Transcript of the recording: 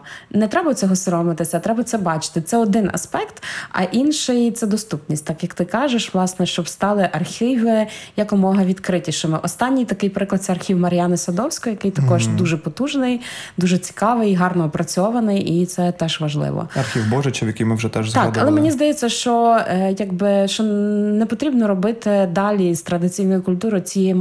Не треба цього соромитися, треба це бачити. Це один аспект, а інший – це доступність. Так як ти кажеш, власне, щоб стали архіви якомога відкритішими. Останній такий приклад – це архів Мар'яни Садовської, який також дуже потужний, дуже цікавий, гарно опрацьований, і це теж важливо. Архів Божичів, який ми вже теж згадували. Так, але мені здається, що, що не потрібно робити далі з традиційної культури цієї